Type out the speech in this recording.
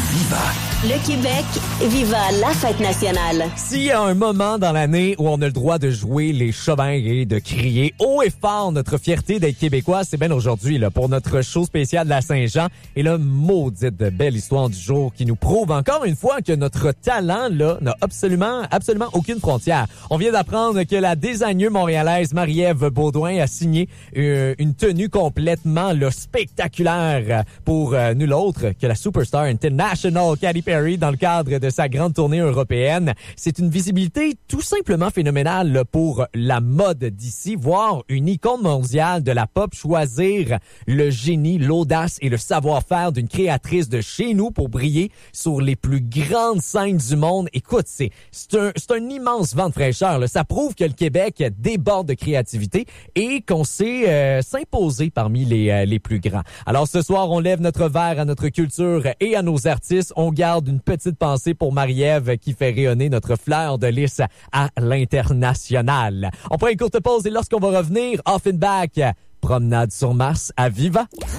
Viva. Le Québec, viva la fête nationale. S'il y a un moment dans l'année où on a le droit de jouer les chauvins et de crier haut et fort notre fierté d'être québécois, c'est bien aujourd'hui là pour notre show spécial de la Saint-Jean. Et là, maudite de belle histoire du jour qui nous prouve encore une fois que notre talent là n'a absolument aucune frontière. On vient d'apprendre que la designer montréalaise Marie-Ève Beaudoin a signé une tenue complètement là, spectaculaire pour nul autre que la superstar international Katy Perry dans le cadre de sa grande tournée européenne. C'est une visibilité tout simplement phénoménale là, pour la mode d'ici, voir une icône mondiale de la pop choisir le génie, l'audace et le savoir-faire d'une créatrice de chez nous pour briller sur les plus grandes scènes du monde. Écoute, c'est un immense vent de fraîcheur. Là. Ça prouve que le Québec déborde de créativité et qu'on sait s'imposer parmi les plus grands. Alors ce soir, on lève notre verre à notre culture et à nos artistes. On garde une petite pensée pour Marie-Ève qui fait rayonner notre fleur de lys à l'international. On prend une courte pause et lorsqu'on va revenir, off and back, promenade sur Mars à Viva.